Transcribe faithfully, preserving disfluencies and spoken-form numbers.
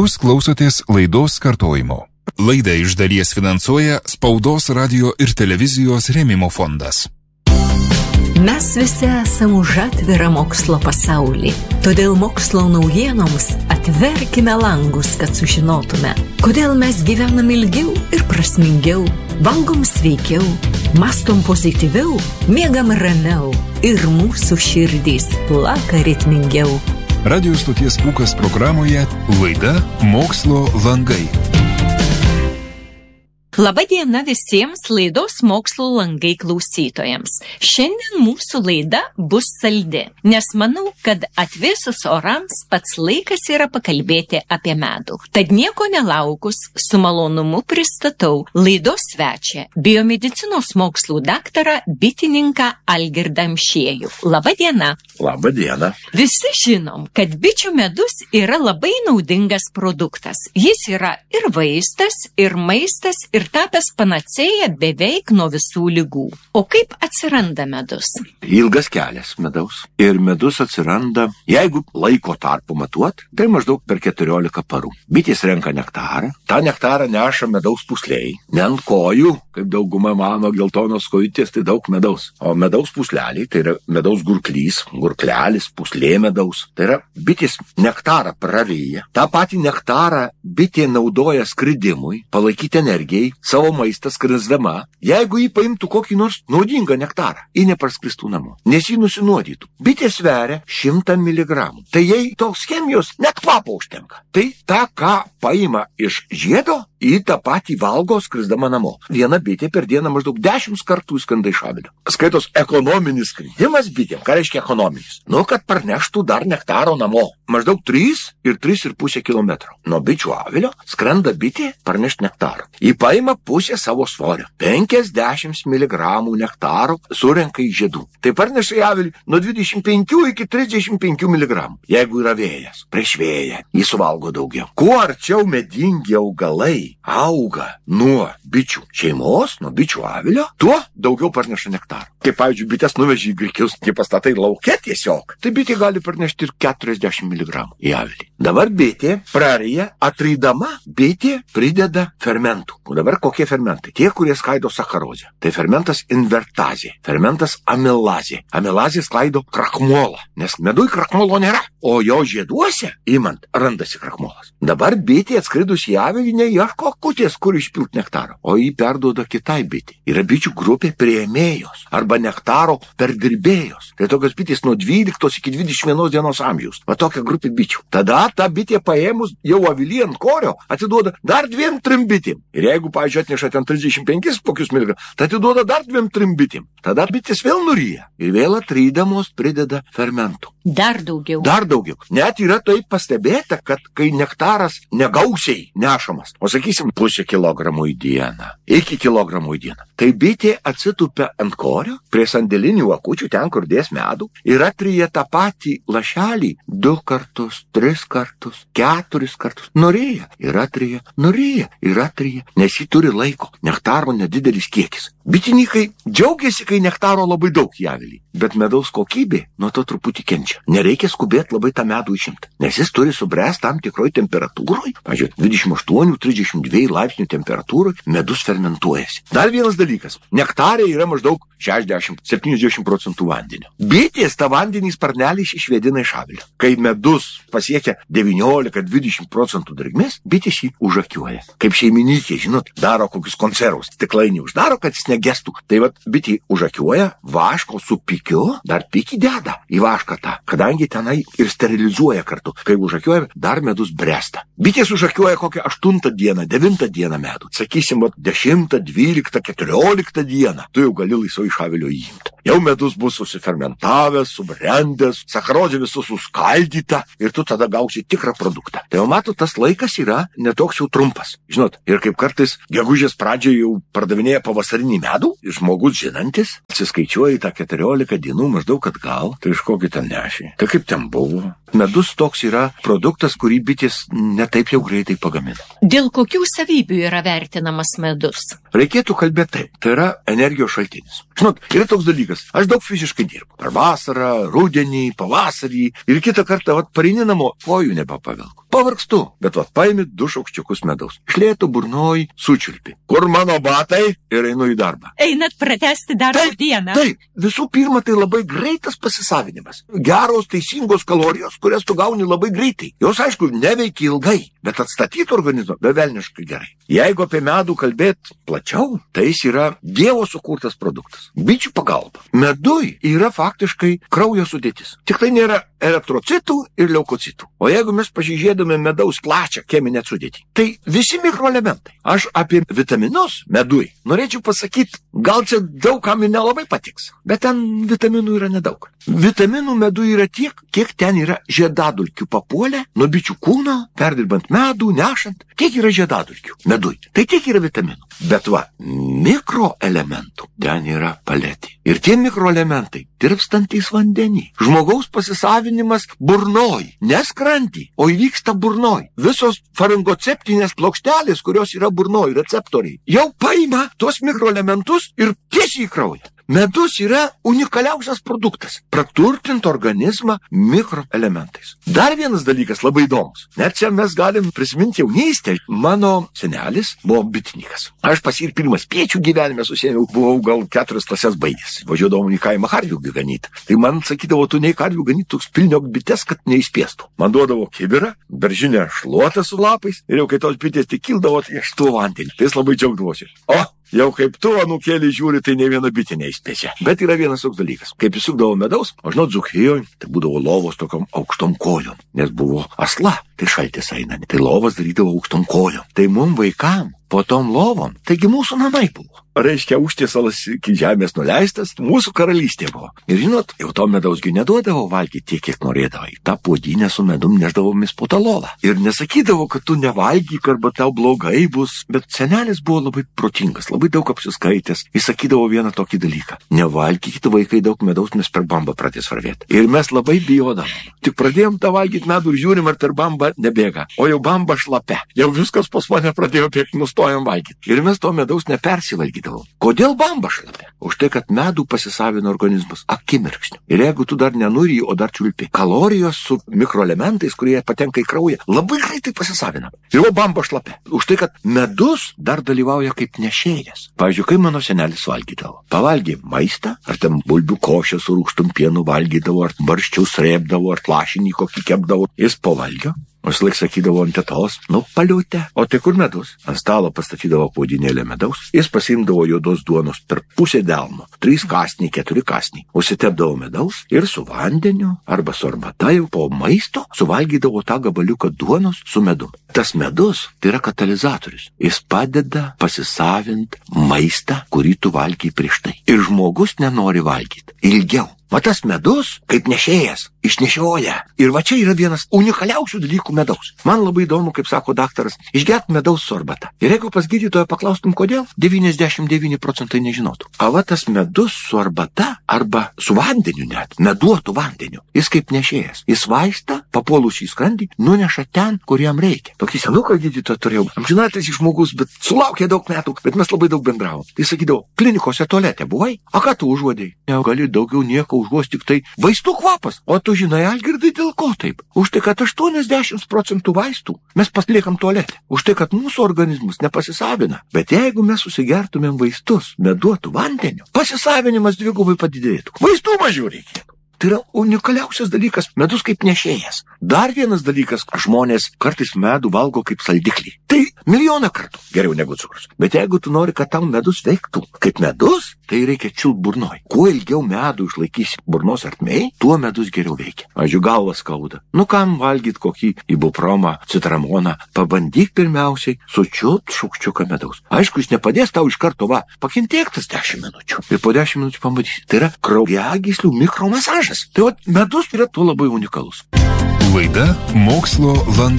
Jūs klausotės laidos kartojimo. Laidą iš dalies finansuoja Spaudos, radio ir televizijos rėmimo fondas. Mes visi esame už atvirą mokslo pasaulį. Todėl mokslo naujienoms atverkime langus, kad sužinotume, kodėl mes gyvenam ilgiau ir prasmingiau, valgom sveikiau, mastom pozityviau, miegam ramiau ir mūsų širdys plaka ritmingiau. Radio stoties Pūkas programoje laida Mokslo langai. Labą dieną visiems laidos Mokslo langai klausytojams. Šiandien mūsų laida bus saldi, nes manau, kad atvėsus orams pats laikas yra pakalbėti apie medų. Tad nieko nelaukus, su malonumu pristatau laidos svečią, biomedicinos mokslų daktarą, bitininką Algirdą Amšiejų. Labą dieną. Labą dieną. Visi žinom, kad bičių medus yra labai naudingas produktas. Jis yra ir vaistas, ir maistas, ir tapęs panacėja beveik nuo visų ligų. O kaip atsiranda medus? Ilgas kelias medaus. Ir medus atsiranda, jeigu laiko tarpu matuot, tai maždaug per keturiolika parų. Bitės renka nektarą. Ta nektarą neša medaus pūsliai. Ne ant kojų, kaip dauguma mano geltonos kojytės, tai daug medaus. O medaus pūsleliai, tai yra medaus gurklys, gurklelis, pūslė medaus. Tai yra bitės nektarą praryja. Ta patį nektarą bitė naudoja skridimui, palaikyti energijai, savo maistą skrisdama. Jeigu jį paimtų kokį nors naudingą nektarą, jį neparskristų namo, nes jį nusinuodytų. Bitė sveria šimtą miligramų. Tai jei tos chemijos net kvapo užtenka. Tai ta, ką paima iš žiedo, į tą patį valgo skrisdama namo. Viena bitė per dieną maždaug dešimt kartų įskanda iš avilio. Skaitos ekonominis skridimas bitėm. Ką reiškia ekonominis? Nu, kad parneštų dar nektaro namo. Maždaug trys ir trys ir pusė kilometro. Nuo bičių avilio skrenda bitė parnešti nektaro. Ji paima pusę savo svorio. penkiasdešimt miligramų nektaro surenka į žiedų. Tai parneša į avilį nuo dvidešimt penkių iki trisdešimt penkių miligramų. Jeigu yra vėjas, prieš vėją, jis suvalgo daugiau. Kuo arčiau medingi augalai auga nuo bičių šeimos, nuo bičių avilio, tuo daugiau parneša nektarą. Kaip, pavyzdžiui, bitės nuvežė į grikius, tie pastatai lauke tiesiog, tai bitė gali parnešti ir keturiasdešimt miligramų į avilį. Dabar bitė praryja, atrydama, bitė prideda fermentų. O dabar kokie fermentai? Tie, kurie skaido sacharozę. Tai fermentas invertazė, fermentas amilazė. Amilazė skaido krakmolą, nes medui krakmolo nėra, o jo žieduose, imant, randasi krakmolas. Dabar bitė atskridus į avilį neieško kutės, kur išpilt nektaro, o jį perduoda kitai bitė. Yra bičių grupė priėmėjos arba nektaro perdirbėjos. Tai tokios bitės nuo dvyliktos iki dvidešimt vienos dienos amžiaus. Va tokia grupė bičių. Tada ta bitė paėmus jau avilį ant korio atiduoda dar dviem trim bitėm. Ir jeigu, pavyzdžiui, atneša ten trisdešimt penkis kokius miligramus, tai atiduoda dar dviem trim bitėm. Tada bitės vėl nuryja ir vėl atrydamos prideda fermentų. Dar daugiau. Dar daugiau. Net yra taip pastebėta, kad kai nektaras negausiai nešamas, o sakysim pusę kilogramų į dieną, iki kilogramų į dieną, tai bitė atsitupia ant korio, prie sandėlinių akučių, ten kur dės medų, ir atrija tą patį lašelį du kartus, tris kartus, keturis kartus. Norėja ir atrija, norėja ir atrija, nes jį turi laiko. Nektaro nedidelis kiekis. Bitininkai džiaugiasi, kai nektaro labai daug į avilį, bet medaus kokybė nuo to truputį kenčia. Nereikia skubėti labai tą medų išimti, nes jis turi subręsti tam tikroj temperatūroj. Pavyzdžiui, dvidešimt aštuoni trisdešimt du laipsnių temperatūroj medus fermentuojasi. Dar vienas dalykas. Nektarė yra maždaug šešiasdešimt septyniasdešimt procentų vandenio. Bitės tą vandenį sparneliais išvedina iš avilio. Kai medus pasiekia devyniolika dvidešimt procentų drėgmės, bitės jį užakiuoja. Kaip šeimininkė, žinot, daro kokius konservus, stiklainį uždaro, kad jis negestų. Tai vat bitė užakiuoja, vaško su pikiu, dar pikį deda į vašką tą, kadangi tenai ir sterilizuoja kartu. Kai užakiuoja, dar medus bręsta. Bitės užakiuoja kokią aštuntą dieną, devintą dieną medų. Sakysim, vat dešimtą, dvyliktą, keturioliktą dieną. Tu jau gali laisvai iš avilio įimti. Jau medus bus susifermentavęs, subrendęs, sacharozė visus suskaldyta ir tu tada gausi tikrą produktą. Tai jau matot, tas laikas yra netoks jau trumpas. Žinot, ir kaip kartais gegužės pradžioje jau pardavinėja pavasarinį medų, žmogus žinantis, atsiskaičiuoja į tą keturiolika dienų maždaug atgal, tai iš kokį ten nešė. Tai kaip ten buvo? Medus toks yra produktas, kurį bitės netaip jau greitai pagamina. Dėl kokių savybių yra vertinamas medus? Reikėtų kalbėti taip, tai yra energijos šaltinis. Žinot, yra toks dalykas, aš daug fiziškai dirbu. Per vasarą, rudenį, pavasarį ir kitą kartą, vat, pareini namo, kojų nebepavelku. Pavargstu, bet vat, paimi du šaukščiukus medaus. Šlėtų burnoj, sučiulpi. Kur mano batai? Ir einu į darbą. Einat pratęsti darbo taip, dieną. Taip, visų pirma, tai labai greitas pasisavinimas. Geros, teisingos kalorijos, kurias tu gauni labai greitai. Jos, aišku, neveikia ilgai, bet atstatyti organizmą bevelniškai gerai. Jeigu apie medų kalbėt plačiau, tai jis yra Dievo sukurtas produktas. Bičių pagalba. Medui yra faktiškai kraujo sudėtis. Tik tai nėra eritrocitų ir leukocitų. O jeigu mes pasižiūrėdame medaus plačią cheminę sudėtį, tai visi mikroelementai. Aš apie vitaminus medui norėčiau pasakyti, gal čia daug kam ir nelabai patiks, bet ten vitaminų yra nedaug. Vitaminų medui yra tiek, kiek ten yra žiedadulkių papuolę nuo bičių kūno, perdirbant medų, nešant. Kiek yra žiedadulkių medui? Tai tiek yra vitaminų. Bet va, mikroelementų ten yra paletė. Ir tie mikroelementai tirpstantys vandenį. Žmogaus pasisavinimas burnoj, neskrandį, o įvyksta burnoj. Visos faringoceptinės plokštelės, kurios yra burnoj, receptoriai, jau paima tuos mikroelementus ir tiesiai į kraują. Medus yra unikaliausias produktas. Praturtint organizmą mikroelementais. Dar vienas dalykas labai įdomus. Net čia mes galim prisiminti jaunystę. Mano senelis buvo bitininkas. Aš pas jį ir pirmas piečių gyvenime susėmiau, buvau gal keturias klases baigęs. Važiuodavom į kaimą karvių ganyti. Tai man sakydavo, tu nei karvių ganyti, toks pilniok bites, kad neįspėstų. Man duodavo kibirą, beržinę šluotą su lapais ir jau kai tos bitės tik kildavo, tai aš tuo vandenį. Tai jis labai džiaugdavosi. O, jau kaip tu, anūkėlį žiūri, tai ne viena bitė neįspėčia. Bet yra vienas toks dalykas. Kaip įsukdavo medaus, o žinot, Dzūkijoje, tai būdavo lovos tokiom aukštom kojom, nes buvo asla, tai šaltis eina. Tai lovas darydavo aukštom kojom. Tai mum vaikam po tom lovom, taigi mūsų namai buvo. Reiškia, užtiesalas iki žemės nuleistas, mūsų karalystė buvo. Ir žinot, jau to medausgi neduodavo valgyti tiek, kiek norėdavai. Ta puodynė su medum nešdavomis po tą lovą. Ir nesakydavo, kad tu nevalgyk arba tau blogai bus. Bet senelis buvo labai protingas, labai daug apsiskaitęs. Jis sakydavo vieną tokį dalyką. Nevalgykite vaikai daug medaus, nes per bambą pradės varvėti. Ir mes labai bijodavom. Tik pradėjom tą valgyti medų ir žiūrim, ar per bambą nebėga. O jau bamba šlapia. Jau viskas pas mane pradėjo bėgti, nustojom valgyti. Ir mes to medaus nepersivalgydavome. Kodėl bamba šlapia? Už tai, kad medų pasisavino organizmas akimirksniu. Ir jeigu tu dar nenuriji, o dar čiulpi, kalorijos su mikroelementais, kurie patenka į kraują, labai greitai pasisavina. Ir o bamba šlapia. Už tai, kad medus dar dalyvauja kaip nešėjas. Pavyzdžiui, kai mano senelis valgydavo. Pavalgė maistą, ar ten bulbių košę su rūgštum pienu valgydavo, ar barščių srėbdavo, ar lašinį kokį kepdavo. Jis po valgio. O jis laik sakydavo ant tetos, nu paliutė. O tai kur medus? Ant stalo pastatydavo puodynėlę medaus. Jis pasiimdavo juodos duonos per pusę delno. Trys kąsniai, keturi kąsniai. Užsitepdavo medaus ir su vandeniu arba su arbata jau po maisto suvalgydavo tą gabaliuką duonos su medum. Tas medus tai yra katalizatorius. Jis padeda pasisavint maistą, kurį tu valgiai prieš tai. Ir žmogus nenori valgyti ilgiau. Va tas medus, kaip nešėjas, išnešioja. Ir va čia yra vienas unikaliausių dalykų medaus. Man labai įdomu, kaip sako daktaras, išgert medaus su arbata. Ir jeigu pas gydytoją paklaustum, kodėl, devyniasdešimt devyni procentai nežinotų. O va tas medus su arbata arba su vandeniu net, meduotų vandeniu, jis kaip nešėjas. Jis vaistą, papuolus į skrandį, nuneša ten, kur jam reikia. Tokį senuką gydytoją turėjau. Amžinatas žmogus, bet sulaukė daug metų, bet mes labai daug bendravom. Tai sakydavo, klinikose tualete buvai? A ką tu užuodėjai? Negali daugiau nieko užuos, tik tai vaistų kvapas. O tu žinai, Algirdai, dėl ko taip? Už tai, kad aštuoniasdešimt procentų vaistų mes pasliekam tualete. Už tai, kad mūsų organizmas nepasisavina. Bet jeigu mes susigertumėm vaistus, meduotų vandeniu, pasisavinimas dvigubai padidėtų. Vaistų mažiau reikėtų. Tai yra unikaliausias dalykas, medus kaip nešėjas. Dar vienas dalykas, žmonės kartais medų valgo kaip saldiklį. Tai milijoną kartų geriau negu cukrus. Bet jeigu tu nori, kad tau medus veiktų kaip medus, tai reikia čiult burnoj. Kuo ilgiau medų išlaikysi burnos ertmėj, tuo medus geriau veikia. Pavyzdžiui, galvas skauda. Nu kam valgyt kokį ibupromą, citramoną? Pabandyk pirmiausiai sučiult šaukščiuką medaus. Aišku, jis nepadės tau iš karto, va, pakentėk tas dešimt minučių. Ir po dešimt minučių pamatysi. Tai yra kraujagyslių mikromasažas. Tai vat medus yra tuo labai unikalus. Laida Mokslo landa.